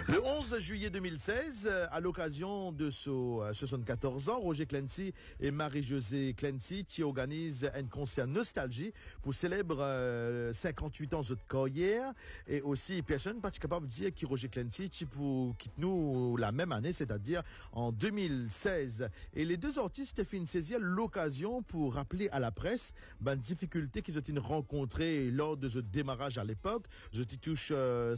Le 11 juillet 2016, à l'occasion de ses 74 ans, Roger Clancy et Marie-Josée Clancy qui organisent un concert nostalgie pour célébrer 58 ans de carrière. Et aussi, personne pas capable de dire que Roger Clancy qui quitte nous la même année, c'est-à-dire en 2016. Et les deux artistes finissent saisir l'occasion pour rappeler à la presse difficultés qu'ils ont rencontrées lors de ce démarrage à l'époque. Je t'y touche